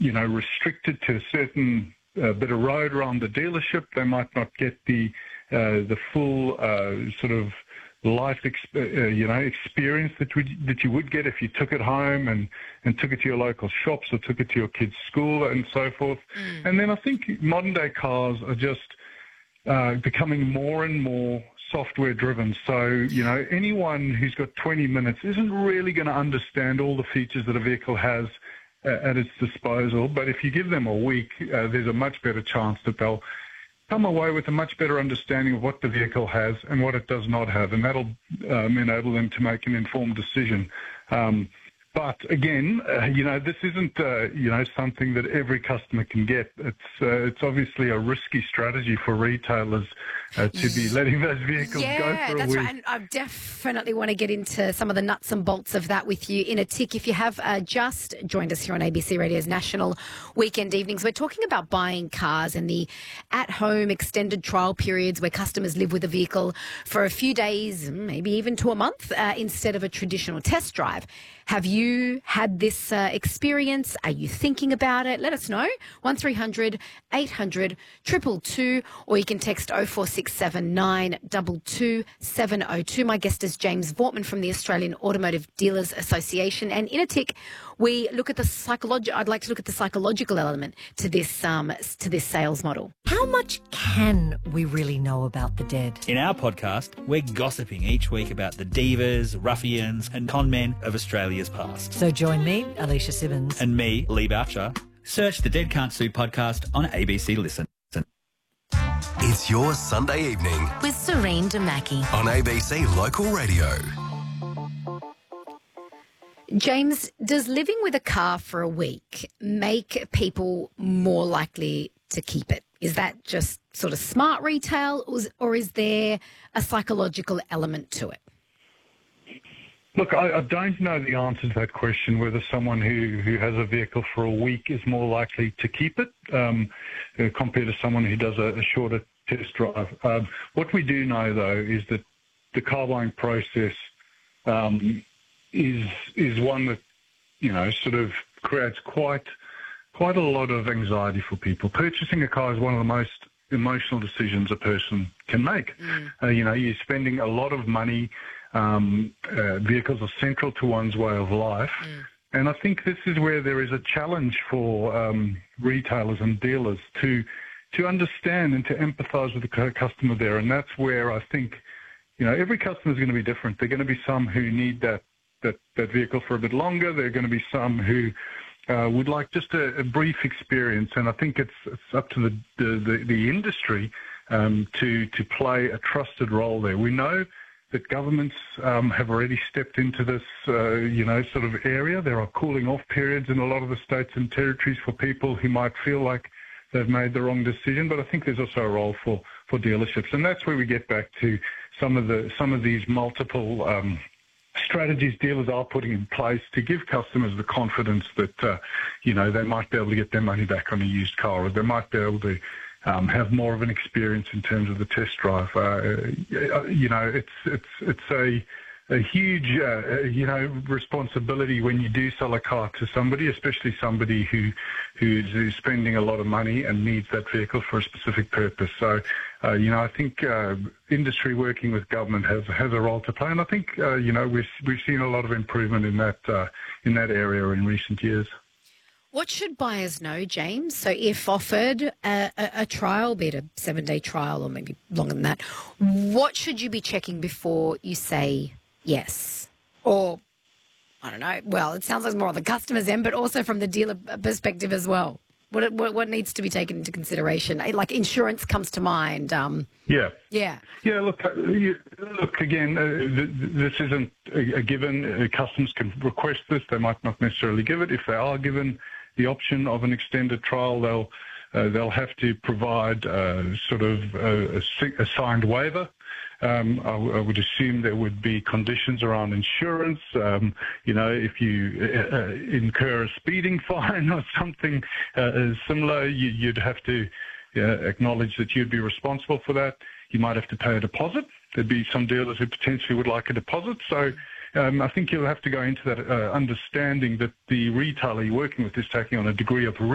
restricted to a certain bit of road around the dealership. They might not get the full sort of life experience that you would get if you took it home and took it to your local shops or took it to your kids' school and so forth. And then I think modern day cars are just becoming more and more software driven. So, anyone who's got 20 minutes isn't really going to understand all the features that a vehicle has at its disposal. But if you give them a week, there's a much better chance that they'll come away with a much better understanding of what the vehicle has and what it does not have, and that'll enable them to make an informed decision. But again, this isn't something that every customer can get. It's obviously a risky strategy for retailers to be letting those vehicles go for a week. Yeah, that's right. And I definitely want to get into some of the nuts and bolts of that with you in a tick. If you have just joined us here on ABC Radio's National Weekend Evenings, we're talking about buying cars and the at-home extended trial periods where customers live with a vehicle for a few days, maybe even to a month, instead of a traditional test drive. Have you had this experience? Are you thinking about it? Let us know. 1300 800 222, or you can text 0467 922 702. My guest is James Vortman from the Australian Automotive Dealers Association. And in a tick, we look at I'd like to look at the psychological element to this sales model. How much can we really know about the dead? In our podcast, we're gossiping each week about the divas, ruffians and con men of Australia's past. So join me, Alicia Simmons. And me, Lee Boucher. Search the Dead Can't Sue podcast on ABC Listen. It's your Sunday evening with Serene Damaki on ABC Local Radio. James, does living with a car for a week make people more likely to keep it? Is that just sort of smart retail, or is there a psychological element to it? Look, I don't know the answer to that question, whether someone who has a vehicle for a week is more likely to keep it compared to someone who does a shorter test drive. What we do know, though, is that the car buying process is one that, sort of creates quite a lot of anxiety for people. Purchasing a car is one of the most emotional decisions a person can make. You're spending a lot of money. Vehicles are central to one's way of life. And I think this is where there is a challenge for retailers and dealers to understand and to empathise with the customer there. And that's where I think, every customer is going to be different. There are going to be some who need that vehicle for a bit longer. There are going to be some who would like just a brief experience. And I think it's up to the industry to play a trusted role there. We know that governments have already stepped into this, sort of area. There are cooling off periods in a lot of the states and territories for people who might feel like they've made the wrong decision. But I think there's also a role for dealerships, and that's where we get back to some of these multiple strategies dealers are putting in place to give customers the confidence that they might be able to get their money back on a used car, or they might be able to have more of an experience in terms of the test drive. It's a huge, responsibility when you do sell a car to somebody, especially somebody who's spending a lot of money and needs that vehicle for a specific purpose. So, I think industry working with government has a role to play, and I think we've seen a lot of improvement in that area in recent years. What should buyers know, James? So if offered a trial, be it a 7-day trial or maybe longer than that, what should you be checking before you say yes? Or, I don't know, well, it sounds like more on the customer's end, but also from the dealer perspective as well. What needs to be taken into consideration? Like insurance comes to mind. Yeah. Look, again, this isn't a given. Customers can request this. They might not necessarily give it. If they are given the option of an extended trial, they'll have to provide sort of a signed waiver. I would assume there would be conditions around insurance. If you incur a speeding fine or something similar, you'd have to acknowledge that you'd be responsible for that. You might have to pay a deposit. There'd be some dealers who potentially would like a deposit. So I think you'll have to go into that understanding that the retailer you're working with is taking on a degree of risk